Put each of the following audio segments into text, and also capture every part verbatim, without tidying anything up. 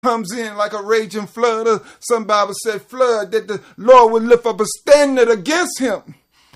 comes in like a raging flood, or some Bible said flood, that the Lord would lift up a standard against him.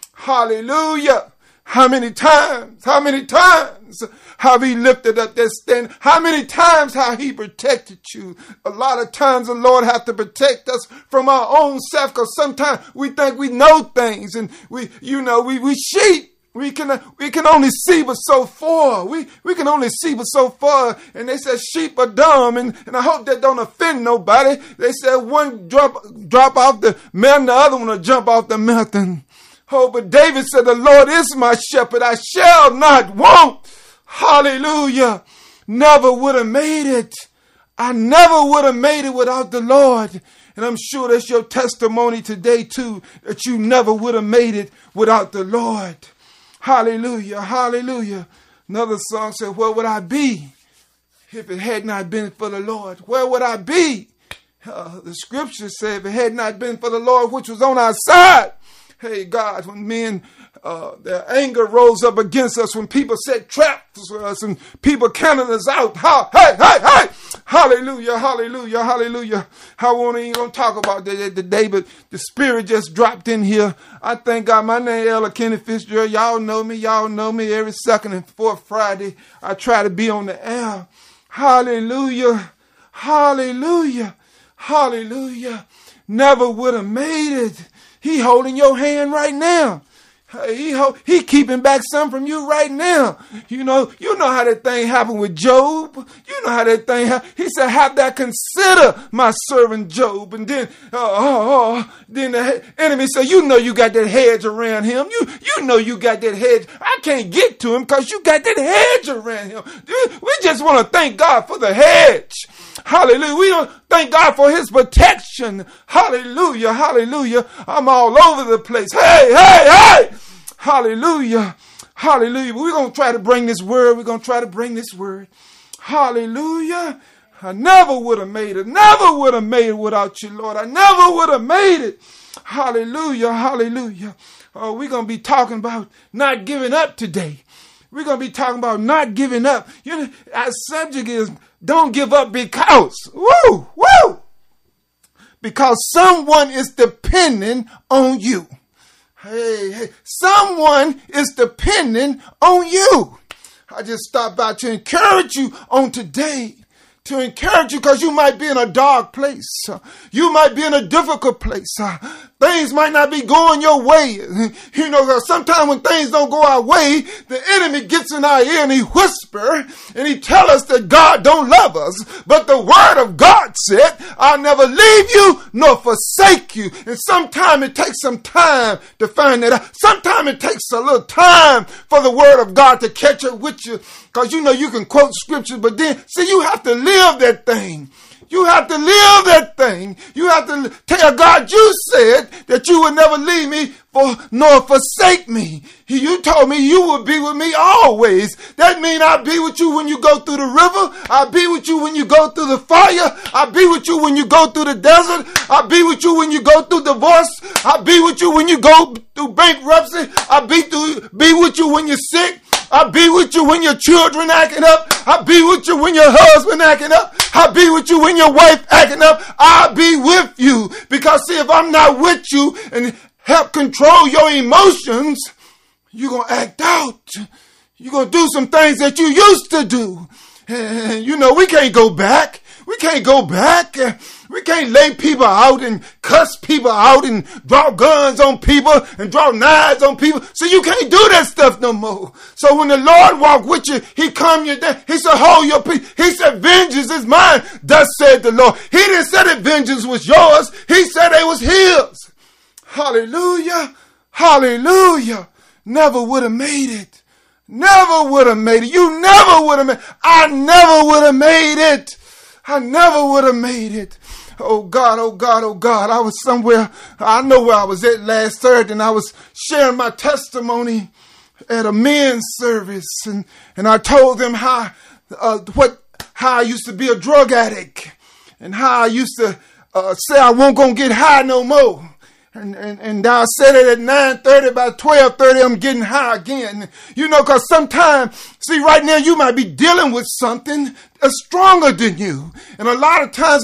Hallelujah. How many times, how many times have he lifted up that standard? How many times have he protected you? A lot of times the Lord has to protect us from our own self, because sometimes we think we know things, and we, you know, we, we sheep. We can we can only see but so far. We we can only see but so far. And they said sheep are dumb. And, and I hope that don't offend nobody. They said one drop drop off the mountain, the other one will jump off the mountain. Oh, but David said, the Lord is my shepherd. I shall not want. Hallelujah. Never would have made it. I never would have made it without the Lord. And I'm sure that's your testimony today too, that you never would have made it without the Lord. Hallelujah, hallelujah. Another song said, where would I be if it had not been for the Lord? Where would I be? Uh, the scripture said, if it had not been for the Lord, which was on our side. Hey, God, when men, uh, their anger rose up against us, when people set traps for us and people counted us out. Ha, hey, hey, hey. Hallelujah, hallelujah, hallelujah. I won't even gonna talk about that today, but the Spirit just dropped in here. I thank God. My name is Ella Kenneth Fitzgerald. Y'all know me. Y'all know me. Every second and fourth Friday, I try to be on the air. Hallelujah, hallelujah, hallelujah. Never would have made it. He holding your hand right now. He ho- he keeping back some from you right now. You know, you know how that thing happened with Job. You know how that thing happened. He said, have that consider my servant Job. And then, uh, uh, uh, then the enemy said, you know you got that hedge around him. You you know you got that hedge. I can't get to him because you got that hedge around him. We just want to thank God for the hedge. Hallelujah. We don't thank God for his protection. Hallelujah. Hallelujah. I'm all over the place. Hey, hey, hey. Hallelujah. Hallelujah. We're going to try to bring this word. We're going to try to bring this word. Hallelujah. I never would have made it. Never would have made it without you, Lord. I never would have made it. Hallelujah. Hallelujah. Oh, we're going to be talking about not giving up today. We're going to be talking about not giving up. You know, our subject is don't give up because, woo, woo, because someone is depending on you. Hey, hey, someone is depending on you. I just stopped by to encourage you on today. To encourage you because you might be in a dark place. You might be in a difficult place. Things might not be going your way. You know, sometimes when things don't go our way, the enemy gets in our ear and he whisper and he tell us that God don't love us. But the word of God said, I'll never leave you nor forsake you. And sometimes it takes some time to find that out. Sometimes it takes a little time for the word of God to catch up with you. Because you know you can quote scriptures, but then, see, you have to live that thing. You have to live that thing. You have to tell God, you said that you would never leave me for nor forsake me. You told me you would be with me always. That means I'll be with you when you go through the river. I'll be with you when you go through the fire. I'll be with you when you go through the desert. I'll be with you when you go through divorce. I'll be with you when you go through bankruptcy. I'll be, through, be with you when you're sick. I'll be with you when your children acting up. I'll be with you when your husband acting up. I'll be with you when your wife acting up. I'll be with you. Because see, if I'm not with you and help control your emotions, you're going to act out. You're going to do some things that you used to do. And you know, we can't go back. We can't go back. We can't lay people out and cuss people out and draw guns on people and draw knives on people. So you can't do that stuff no more. So when the Lord walk with you, he calm you down. He said, hold your peace. He said, vengeance is mine. Thus said the Lord. He didn't say that vengeance was yours. He said it was his. Hallelujah. Hallelujah. Never would have made it. Never would have made it. You never would have made it. I never would have made it. I never would have made it. Oh God, oh God, oh God. I was somewhere, I know where I was at last Thursday, and I was sharing my testimony at a men's service, and, and I told them how, uh, what, how I used to be a drug addict, and how I used to uh, say I won't gonna get high no more. And, and, and I said it at nine thirty, by twelve thirty, I'm getting high again. You know, because sometimes, see, right now you might be dealing with something that's stronger than you. And a lot of times